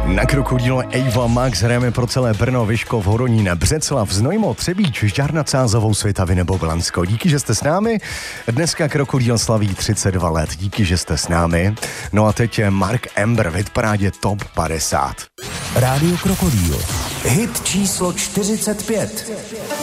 Na Krokodýle Ava Max hrajeme pro celé Brno, Vyškov, Hodonín, Břeclav, Znojmo, Třebíč, Žďár nad Sázavou, Svitavy nebo Blansko. Díky, že jste s námi. Dneska Krokodýl slaví 32 let. Díky, že jste s námi. No a teď je Mark Ember v hitparádě Top 50. Rádio Krokodýl. Hit číslo 45.